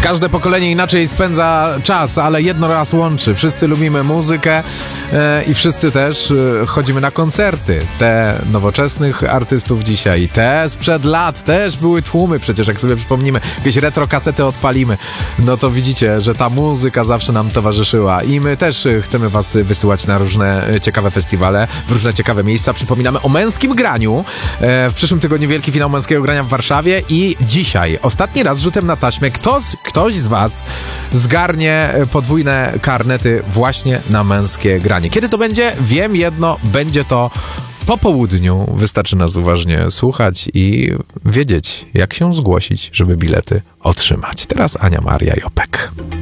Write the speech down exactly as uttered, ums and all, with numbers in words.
Każde pokolenie inaczej spędza czas, ale jedno raz łączy. Wszyscy lubimy muzykę e, i wszyscy też e, chodzimy na koncerty. Te nowoczesnych artystów dzisiaj, te sprzed lat też były tłumy. Przecież jak sobie przypomnimy, jakieś retro kasety odpalimy, no to widzicie, że ta muzyka zawsze nam towarzyszyła i my też chcemy was wysyłać na różne ciekawe festiwale, w różne ciekawe miejsca. Przypominamy o Męskim Graniu. E, w przyszłym tygodniu wielki finał Męskiego Grania w Warszawie i dzisiaj ostatni raz rzutem na taśmę kto z, ktoś z was zgarnie podwójne karnety właśnie na Męskie Granie. Kiedy to będzie? Wiem jedno, będzie to po południu. Wystarczy nas uważnie słuchać i wiedzieć, jak się zgłosić, żeby bilety otrzymać. Teraz Ania Maria Jopek.